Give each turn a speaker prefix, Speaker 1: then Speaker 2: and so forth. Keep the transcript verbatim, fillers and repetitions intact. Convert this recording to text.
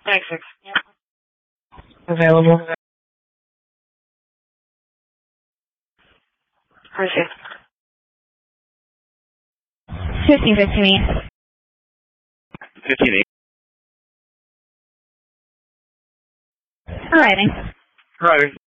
Speaker 1: Thanks, six. Yep. Available. Appreciate it.
Speaker 2: Fifteen fifteen eight.
Speaker 3: Fifteen eight.
Speaker 2: Arriving.
Speaker 3: Arriving.